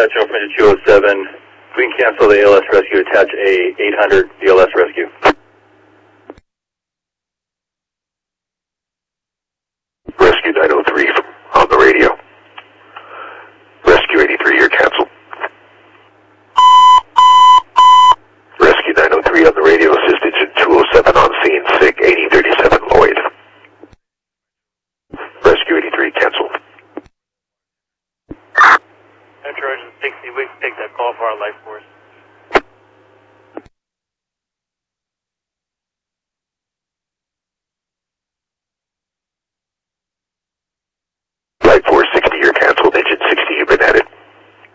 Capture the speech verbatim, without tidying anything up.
Metro from two oh seven. We can cancel the A L S rescue, attach a eight hundred B L S rescue. Rescue nine oh three on the radio. Rescue eighty-three, you're canceled. Rescue nine oh three on the radio, assist engine two oh seven on scene, SIG eighty thirty-seven Lloyd. Rescue eighty-three, canceled. Metro Engine sixty, we can take that call for our life force.